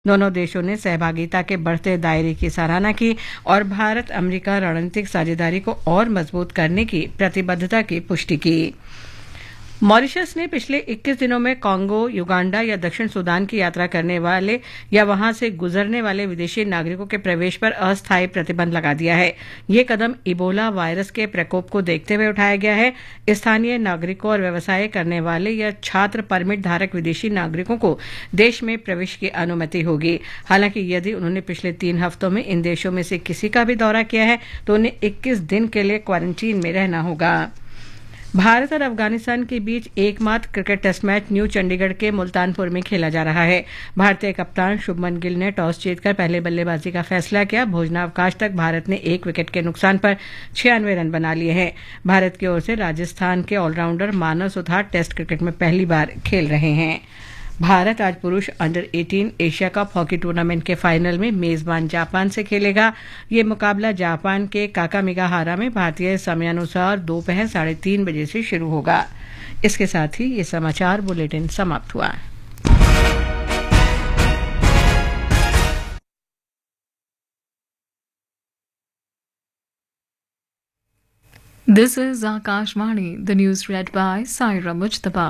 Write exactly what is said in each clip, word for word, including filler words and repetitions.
दोनों देशों ने सहभागिता के बढ़ते दायरे की सराहना की और भारत अमेरिका रणनीतिक साझेदारी को और मजबूत करने की प्रतिबद्धता की पुष्टि की। मॉरिशस ने पिछले इक्कीस दिनों में कांगो, युगांडा या दक्षिण सूडान की यात्रा करने वाले या वहां से गुजरने वाले विदेशी नागरिकों के प्रवेश पर अस्थायी प्रतिबंध लगा दिया है। ये कदम इबोला वायरस के प्रकोप को देखते हुए उठाया गया है। स्थानीय नागरिकों और व्यवसाय करने वाले या छात्र परमिट धारक विदेशी नागरिकों को देश में प्रवेश की अनुमति होगी। हालांकि यदि उन्होंने पिछले तीन हफ्तों में इन देशों में से किसी का भी दौरा किया है तो उन्हें इक्कीस दिन के लिए क्वारंटीन में रहना होगा। भारत और अफगानिस्तान के बीच एकमात्र cricket test match new Chandigarh के मुल्तानपुर में खेला जा रहा है। भारतीय कप्तान शुभमन गिल ने टॉस जीतकर पहले बल्लेबाजी का फैसला किया। भोजनावकाश तक भारत ने एक विकेट के नुकसान पर छियानवे रन बना लिए हैं। भारत की ओर से राजस्थान के ऑलराउंडर मानव सुथार टेस्ट क्रिकेट में पहली बार खेल रहे हैं। भारत आज पुरुष अंडर अठारह एशिया कप हॉकी टूर्नामेंट के फाइनल में मेजबान जापान से खेलेगा। ये मुकाबला जापान के काकामिगाहारा में भारतीय समयानुसार दोपहर साढ़े तीन बजे से शुरू होगा। इसके साथ ही ये समाचार बुलेटिन समाप्त हुआ। This is Akashvani, the news read by Saira Mujtaba.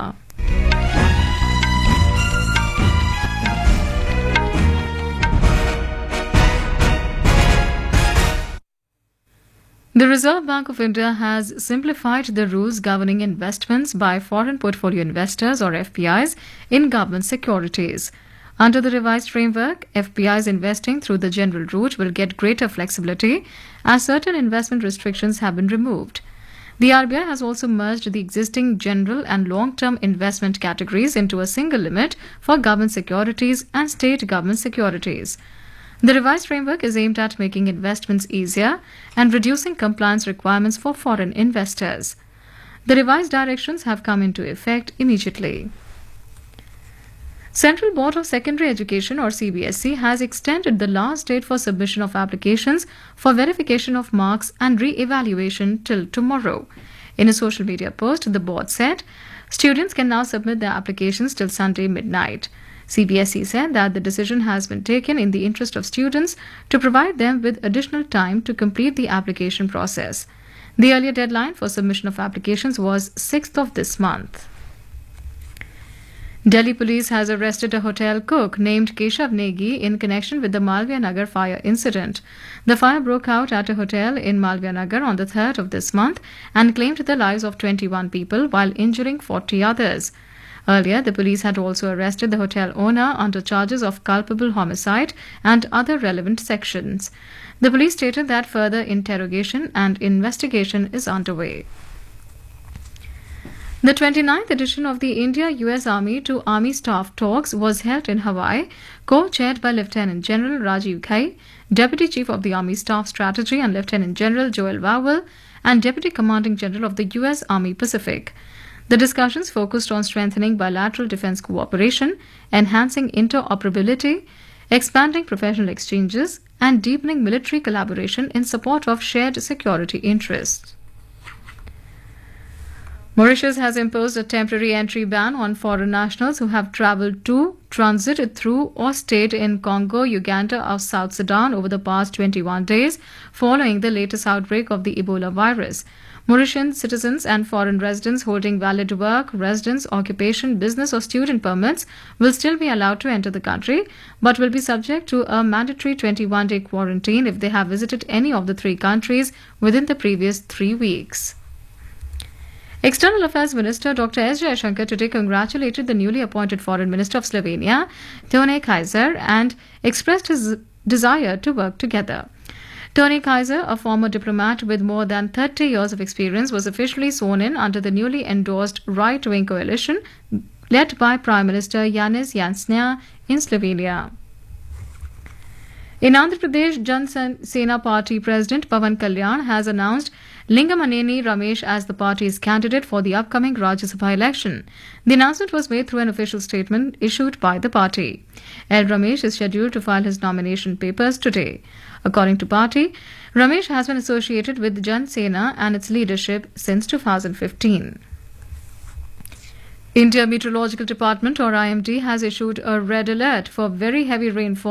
The Reserve Bank of India has simplified the rules governing investments by foreign portfolio investors or F P Is in government securities. Under the revised framework, F P Is investing through the general route will get greater flexibility as certain investment restrictions have been removed. The R B I has also merged the existing general and long-term investment categories into a single limit for government securities and state government securities. The revised framework is aimed at making investments easier and reducing compliance requirements for foreign investors. The revised directions have come into effect immediately. Central Board of Secondary Education or C B S E has extended the last date for submission of applications for verification of marks and re-evaluation till tomorrow. In a social media post, the board said students can now submit their applications till Sunday midnight. C B S E said that the decision has been taken in the interest of students to provide them with additional time to complete the application process. The earlier deadline for submission of applications was sixth of this month. Delhi police has arrested a hotel cook named Keshav Negi in connection with the Malviya Nagar fire incident. The fire broke out at a hotel in Malviya Nagar on the third of this month and claimed the lives of twenty-one people while injuring forty others. Earlier, the police had also arrested the hotel owner under charges of culpable homicide and other relevant sections. The police stated that further interrogation and investigation is underway. The twenty-ninth edition of the India-U S Army to Army Staff Talks was held in Hawaii, co-chaired by Lieutenant General Rajiv Ghai, Deputy Chief of the Army Staff Strategy, and Lieutenant General Joel Vowell, and Deputy Commanding General of the U S Army Pacific. The discussions focused on strengthening bilateral defense cooperation, enhancing interoperability, expanding professional exchanges, and deepening military collaboration in support of shared security interests. Mauritius has imposed a temporary entry ban on foreign nationals who have travelled to, transited through, or stayed in Congo, Uganda, or South Sudan over the past twenty-one days following the latest outbreak of the Ebola virus. Mauritian citizens and foreign residents holding valid work, residence, occupation, business, or student permits will still be allowed to enter the country, but will be subject to a mandatory twenty-one day quarantine if they have visited any of the three countries within the previous three weeks. External Affairs Minister Doctor S. Jaishankar today congratulated the newly appointed Foreign Minister of Slovenia, Tone Kaiser, and expressed his desire to work together. Tony Kaiser, a former diplomat with more than thirty years of experience, was officially sworn in under the newly endorsed right-wing coalition led by Prime Minister Yanis Yansnya in Slovenia. In Andhra Pradesh, Jan Sena Party President Pawan Kalyan has announced Lingamaneni Ramesh as the party's candidate for the upcoming Rajya Sabha election. The announcement was made through an official statement issued by the party. L. Ramesh is scheduled to file his nomination papers today. According to party, Ramesh has been associated with Jan Sena and its leadership since two thousand fifteen. India Meteorological Department or I M D has issued a red alert for very heavy rainfall